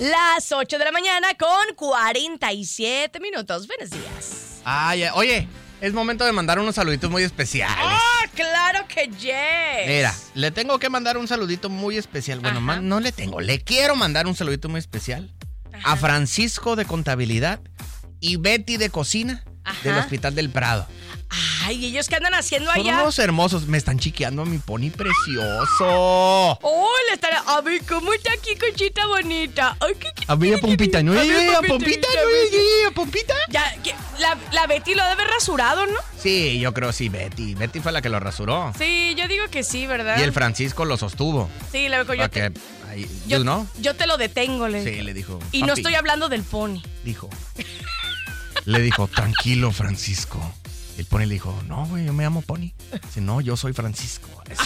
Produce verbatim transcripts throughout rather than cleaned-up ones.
Las ocho de la mañana con cuarenta y siete minutos. Buenos días. Ay, oye, es momento de mandar unos saluditos muy especiales. ¡Ah, claro que yes! Mira, le tengo que mandar un saludito muy especial. Bueno, man, no le tengo, le quiero mandar un saludito muy especial Ajá. a Francisco de Contabilidad y Betty de Cocina Ajá. del Hospital del Prado. Ay, ¿ellos qué andan haciendo Son allá? unos hermosos. Me están chiqueando a mi pony precioso. Oh, le están... A ver, ¿cómo está aquí, Conchita bonita? Ay, ¿qué, qué, a ver, a Pompita, ¿no? A ver, a Pompita, ¿no? A Pompita. Ya, que la, la Betty lo debe haber rasurado, ¿no? Sí, yo creo sí, Betty. Betty fue la que lo rasuró. Sí, yo digo que sí, ¿verdad? Y el Francisco lo sostuvo. Sí, le digo yo te... Que, ahí, yo, ¿no? Yo te lo detengo, le Sí, le dijo. Y no estoy hablando del pony. Dijo. Le dijo, tranquilo, Francisco. El pony le dijo, no, güey, yo me llamo Pony. Dice, no, yo soy Francisco.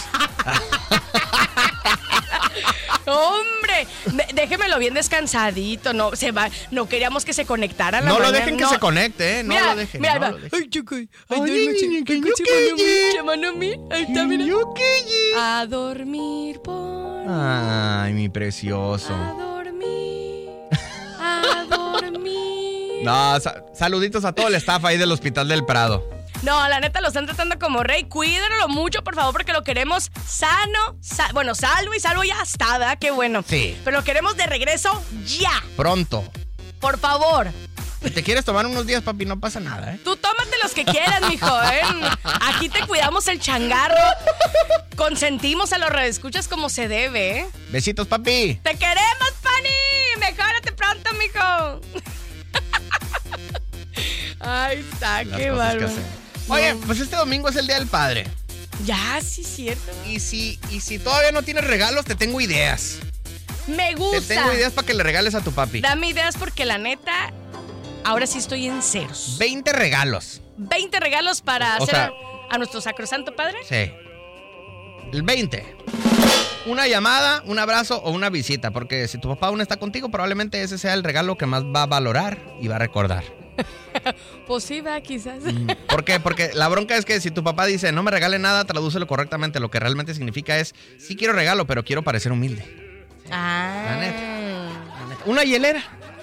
Hombre, déjemelo bien descansadito. No, se va, no queríamos que se conectara a la No mañana, lo dejen no. que se conecte, ¿eh? No mira, lo dejen. Mira, no lo dejen. Ay, chico. Ay, ay, ay, mano, mí. Ahí está, mira. A dormir, Pony. Ay, mi precioso. A dormir. A dormir. No, sa- saluditos a todo el staff ahí del Hospital del Prado. No, la neta lo están tratando como rey. Cuídenlo mucho, por favor, porque lo queremos sano. Sa- bueno, salvo y salvo ya está, ¿verdad? Qué bueno. Sí. Pero lo queremos de regreso ya. Pronto. Por favor. Si te quieres tomar unos días, papi, no pasa nada, ¿eh? Tú tómate los que quieras, mijo, ¿eh? Aquí te cuidamos el changarro. Consentimos a los radioescuchas como se debe, ¿eh? Besitos, papi. ¡Te queremos, Pani! Mejórate pronto, mijo. Ay, está, Las qué cosas que bárbaro. hacemos. Oye, pues este domingo es el Día del Padre. Ya, sí, cierto. Y si, y si todavía no tienes regalos, te tengo ideas. Me gusta. Te tengo ideas para que le regales a tu papi. Dame ideas porque la neta, ahora sí estoy en ceros. veinte regalos. veinte regalos para O hacer sea, a, a nuestro sacrosanto padre. Sí. El veinte. Una llamada, un abrazo o una visita. Porque si tu papá aún está contigo, probablemente ese sea el regalo que más va a valorar y va a recordar. Pues sí, va, quizás. ¿Por qué? Porque la bronca es que si tu papá dice no me regale nada, tradúcelo correctamente. Lo que realmente significa es sí quiero regalo, pero quiero parecer humilde. Ah. La neta, la neta. Una hielera.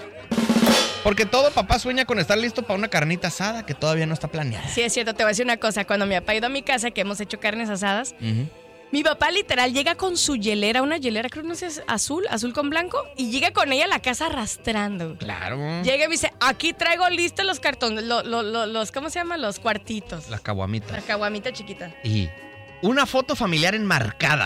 Porque todo papá sueña con estar listo para una carnita asada que todavía no está planeada. Sí, es cierto, te voy a decir una cosa. Cuando mi papá ha ido a mi casa, que hemos hecho carnes asadas, Uh-huh. mi papá literal llega con su hielera, una hielera, creo que no sé, es azul, azul con blanco, y llega con ella a la casa arrastrando. Claro. Llega y me dice, aquí traigo listos los cartones, lo, lo, lo, los, ¿cómo se llaman? Los cuartitos. Las caguamitas. La caguamita chiquita. Y una foto familiar enmarcada.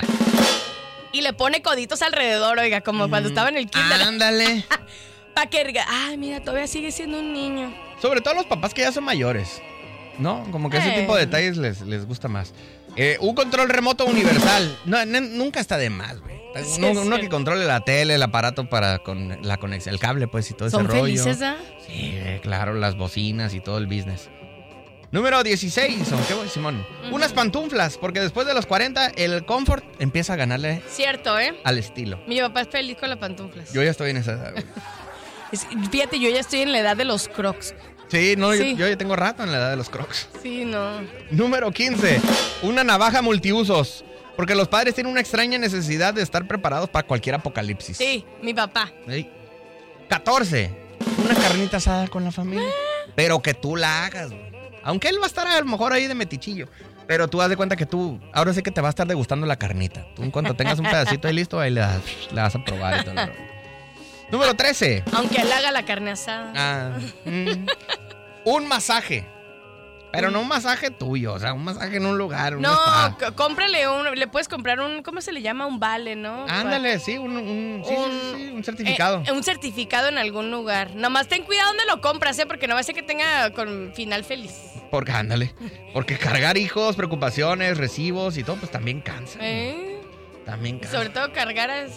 Y le pone coditos alrededor, oiga, como cuando estaba en el kinder. Ándale. Para que diga, ay, mira, todavía sigue siendo un niño. Sobre todo los papás que ya son mayores, ¿no? Como que ese Eh. tipo de detalles les, les gusta más. Eh, un control remoto universal. No, n- nunca está de más, güey. Sí, uno, sí. uno que controle la tele, el aparato para con la conexión, el cable, pues, y todo Son ese rollo. felices, ¿ah? Sí, eh, claro, las bocinas y todo el business. Número dieciséis, ¿qué voy, Simón? Ujú. Unas pantuflas, porque después de los cuarenta, el comfort empieza a ganarle Cierto, ¿eh? al estilo. Mi papá es feliz con las pantuflas. Yo ya estoy en esa edad, güey. Es- fíjate, yo ya estoy en la edad de los crocs. Sí, no, Sí. Yo, yo ya tengo rato en la edad de los crocs. Sí, no. Número quince, una navaja multiusos. Porque los padres tienen una extraña necesidad de estar preparados para cualquier apocalipsis. Sí, mi papá. Ey. catorce, una carnita asada con la familia. Pero que tú la hagas, güey. Aunque él va a estar a lo mejor ahí de metichillo. Pero tú haz de cuenta que tú, ahora sí que te va a estar degustando la carnita. Tú en cuanto tengas un pedacito ahí listo, ahí le, das, le vas a probar y todo el rollo. Número trece. Aunque él haga la carne asada. Ah, mm, un masaje. Pero no un masaje tuyo, o sea, un masaje en un lugar, un No, spa. c- cómprale un, le puedes comprar un, ¿cómo se le llama? Un vale, ¿no? Ándale, sí, un, un, sí, Un- sí, sí, un certificado. Eh, un certificado en algún lugar. Nomás ten cuidado donde lo compras, ¿eh? Porque no va a ser que tenga con final feliz. Porque, ándale, porque cargar hijos, preocupaciones, recibos y todo, pues también cansa. ¿Eh? También cansa. Sobre todo cargar a, a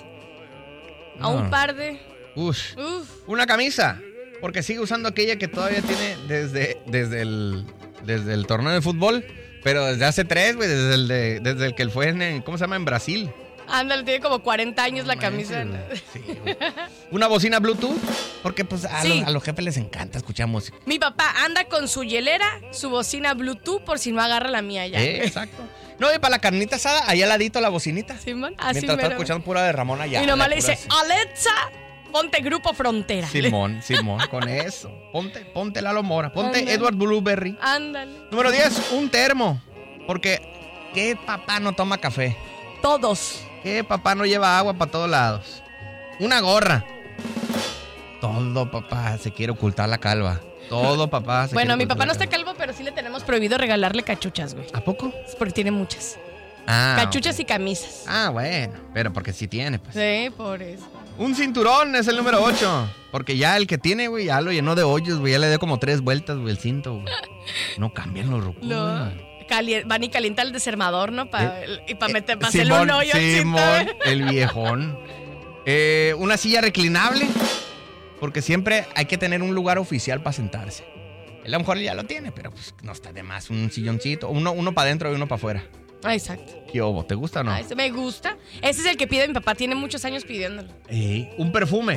No. un par de... Ush. Uf. Una camisa, porque sigue usando aquella que todavía tiene desde, desde, el, desde el torneo de fútbol, pero desde hace tres, güey, desde el, de, desde el que él fue en, ¿cómo se llama? En Brasil. Ándale, tiene como cuarenta años la No camisa. manches, güey. Sí, güey. Una bocina Bluetooth, porque pues a, Sí. los, a los jefes les encanta escuchar música. Mi papá anda con su hielera, su bocina Bluetooth, por si no agarra la mía ya. Eh, exacto. No, y para la carnita asada, ahí al ladito la bocinita. Simón, así Mientras está mero. escuchando pura de Ramón allá. Y nomás la le pura dice, así. Alexa, Ponte Grupo Frontera. Simón, Simón, con eso. Ponte, ponte Lalo Mora. Ponte Ándale. Edward Blueberry. Ándale. Número diez, un termo. Porque, ¿qué papá no toma café? Todos. ¿Qué papá no lleva agua para todos lados? Una gorra. Todo papá se quiere ocultar la calva. Todo papá se Bueno, quiere mi papá no ocultar está la calvo, pero sí le tenemos prohibido regalarle cachuchas, güey. calva. ¿A poco? Es porque tiene muchas. Ah, Cachuchas ok. y camisas. Ah, bueno, pero porque sí tiene, pues. Sí, por eso. Un cinturón es el número ocho. Porque ya el que tiene, güey, ya lo llenó de hoyos, güey. Ya le dio como tres vueltas, güey, el cinto, güey. No cambian los rucos. No. Cali- van y calienta el desarmador, ¿no? Pa- y para meter, para Eh, hacerle un Simón, hoyo al cinto. Simón, el viejón. Eh, una silla reclinable. Porque siempre hay que tener un lugar oficial para sentarse. Él a lo mejor ya lo tiene, pero pues no está de más. Un silloncito, uno, uno para adentro y uno para afuera. Ah, exacto. ¿Qué obo? ¿Te gusta o no? Ah, ese me gusta. Ese es el que pide mi papá. Tiene muchos años pidiéndolo. Ey, un perfume.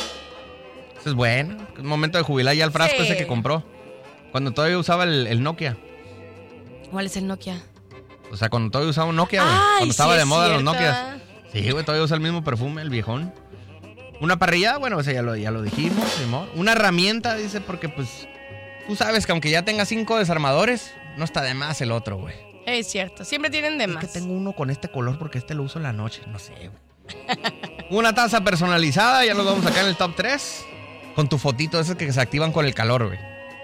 Eso es bueno. Es momento de jubilar ya el frasco Sí. ese que compró. Cuando todavía usaba el, el Nokia. ¿Cuál es el Nokia? O sea, cuando todavía usaba un Nokia, güey. Ay, Cuando estaba sí de es moda los cierto. Nokias. Sí, güey, todavía usa el mismo perfume, el viejón. Una parrillada, bueno, o sea, ya lo, ya lo dijimos, Simón. Una herramienta, dice, porque pues tú sabes que aunque ya tenga cinco desarmadores, no está de más el otro, güey. Es cierto. Siempre tienen de Es más. que tengo uno con este color porque este lo uso en la noche, no sé, güey. Una taza personalizada, ya lo vamos a sacar en el top tres. Con tu fotito, esos que se activan con el calor, güey.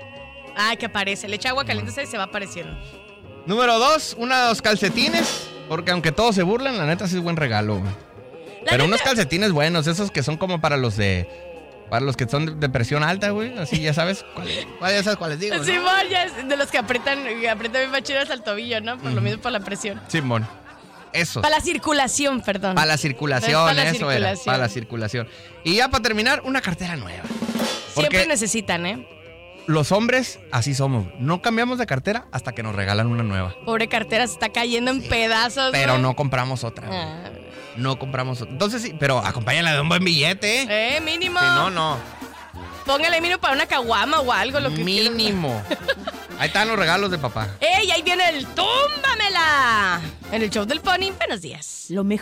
Ah, que aparece. Le echa agua caliente y se va apareciendo. Número dos, unos calcetines. Porque aunque todos se burlan, la neta sí es buen regalo, güey. La Pero neta- unos calcetines buenos, esos que son como para los de... Para los que son de- de presión alta, güey. Así, ya sabes cuáles cuál ya sabes cuáles digo, ¿no? Simón, ya es de los que aprietan, que aprietan bien machidas al tobillo, ¿no? Por lo mismo, por la presión. Simón. Esos. Para la circulación, perdón. Para la circulación, Para la eso era. circulación. Para la circulación. Y ya para terminar, una cartera nueva. Siempre Porque necesitan, ¿eh? los hombres así somos. No cambiamos de cartera hasta que nos regalan una nueva. Pobre cartera, se está cayendo en pedazos. Pero güey. no compramos otra, güey. Ah, No compramos otra. Entonces sí, pero acompáñala de un buen billete, ¿eh? eh, mínimo. Si no, no. Póngale mínimo para una caguama o algo, lo que quiera. Mínimo. Ahí están los regalos de papá. ¡Ey! Ahí viene el Túmbamela. En el show del Pony, buenos días. Lo mejor.